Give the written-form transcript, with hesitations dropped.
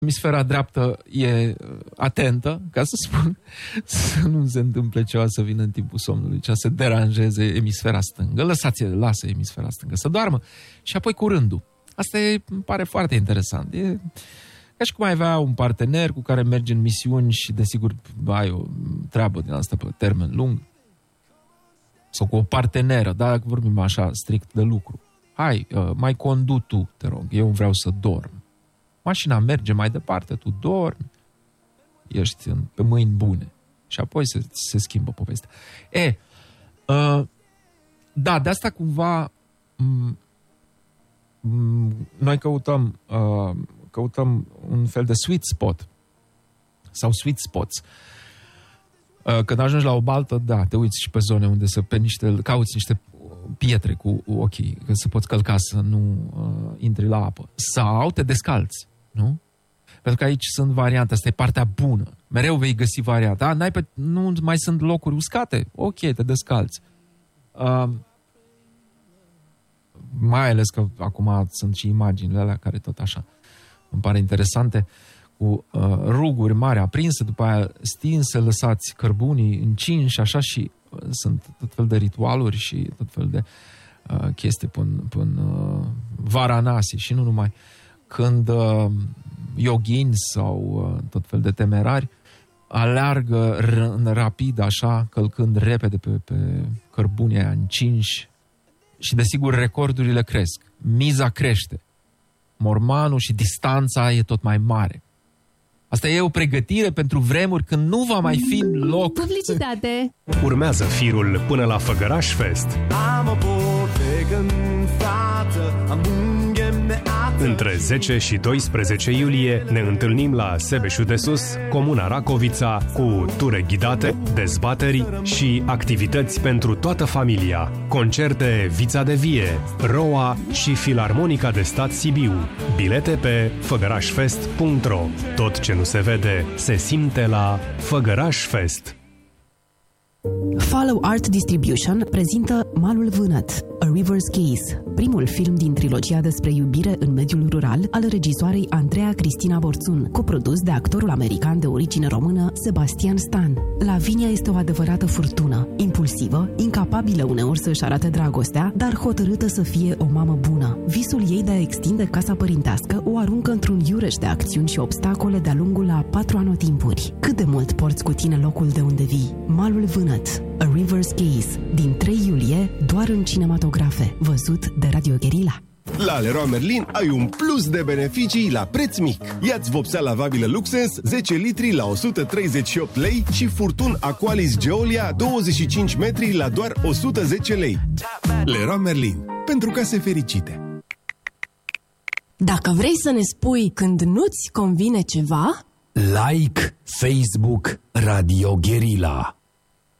Emisfera dreaptă e atentă, ca să spun, să nu se întâmple ceva să vină în timpul somnului, cea să deranjeze emisfera stângă. Lasă emisfera stângă să doarmă și apoi cu rândul. Asta îmi pare foarte interesant. E ca și cum ai avea un partener cu care mergi în misiuni și desigur ai o treabă din asta pe termen lung. Sau cu o parteneră, dar dacă vorbim așa strict de lucru. Hai, mai condu tu, te rog, eu vreau să dorm. Mașina merge mai departe, tu dormi, ești pe mâini bune. Și apoi se schimbă povestea. Da, de asta cumva noi căutăm un fel de sweet spot sau sweet spots. Când ajungi la o baltă, da, te uiți și pe zone unde cauți niște pietre cu ochii, că să poți călca, să nu intri la apă. Sau te descalți, nu? Pentru că aici sunt variante, asta e partea bună. Mereu vei găsi varianta. Nu mai sunt locuri uscate? Ok, te descalți. Mai ales că acum sunt și imaginile alea care tot așa îmi pare interesante, cu ruguri mari aprinse, după aia stinse, lăsați cărbunii încinși, așa, și sunt tot fel de ritualuri și tot fel de chestii până Varanasi și nu numai. Când yoghini sau tot fel de temerari aleargă rapid, așa, călcând repede pe cărbunii aia încinși și, desigur, recordurile cresc. Miza crește. Mormanul și distanța e tot mai mare. Asta e o pregătire pentru vremuri când nu va mai fi loc. Publicitate! Urmează firul până la Făgăraș Fest. Între 10 și 12 iulie ne întâlnim la Sebeșu de Sus, Comuna Racovița, cu ture ghidate, dezbateri și activități pentru toată familia. Concerte Vița de Vie, Roa și Filarmonica de Stat Sibiu. Bilete pe făgărașfest.ro. Tot ce nu se vede, se simte la Făgăraș Fest. Follow Art Distribution prezintă Malul Vânăt, A River's Gaze, primul film din trilogia despre iubire în mediul rural al regisoarei Andreea Cristina Borțun, coprodus de actorul american de origine română Sebastian Stan. Lavinia este o adevărată furtună, impulsivă, incapabilă uneori să-și arate dragostea, dar hotărâtă să fie o mamă bună. Visul ei de a extinde casa părintească o aruncă într-un iureș de acțiuni și obstacole de-a lungul a 4 anotimpuri. Cât de mult porți cu tine locul de unde vii? Malul Vânăt, A River's Gaze, din 3 iulie, doar în cinematografe, văzut de Radio Guerilla. La Leroy Merlin ai un plus de beneficii la preț mic. Ia-ți vopsea lavabilă Luxens 10 litri la 138 lei și furtun Aqualis Geolia 25 metri la doar 110 lei. Leroy Merlin, pentru case fericite. Dacă vrei să ne spui când nu-ți convine ceva, like Facebook Radio Guerilla.